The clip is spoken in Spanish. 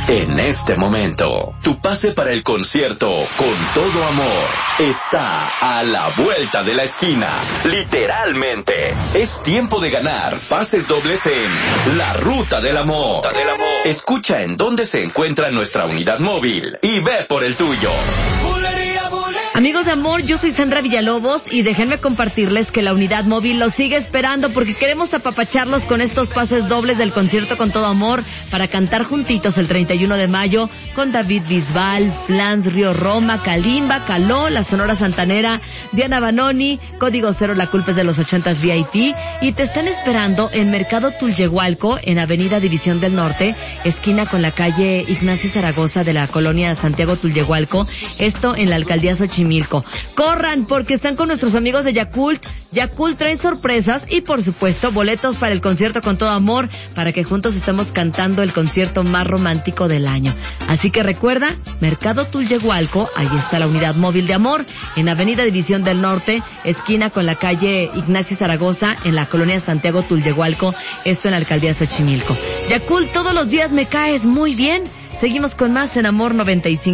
En este momento, tu pase para el concierto Con Todo Amor está a la vuelta de la esquina. Literalmente. Es tiempo de ganar pases dobles en La Ruta del Amor. Escucha en dónde se encuentra nuestra unidad móvil y ve por el tuyo. Amigos de amor, yo soy Sandra Villalobos y déjenme compartirles que la unidad móvil los sigue esperando porque queremos apapacharlos con estos pases dobles del concierto Con Todo Amor para cantar juntitos el 31 de mayo con David Bisbal, Flans, Río Roma, Kalimba, Caló, La Sonora Santanera, Diana Banoni, Código Cero, La Culpa es de los 80s VIP, y te están esperando en Mercado Tulyehualco, en Avenida División del Norte, esquina con la calle Ignacio Zaragoza de la colonia Santiago Tulyehualco, esto en la alcaldía Xochimilco. Corran, porque están con nuestros amigos de Yakult. Yakult trae sorpresas y, por supuesto, boletos para el concierto Con Todo Amor, para que juntos estemos cantando el concierto más romántico del año. Así que recuerda, Mercado Tulyehualco, ahí está la unidad móvil de amor, en Avenida División del Norte, esquina con la calle Ignacio Zaragoza, en la colonia Santiago Tulyehualco, esto en la alcaldía Xochimilco. Yakult, todos los días me caes muy bien. Seguimos con más en Amor 95.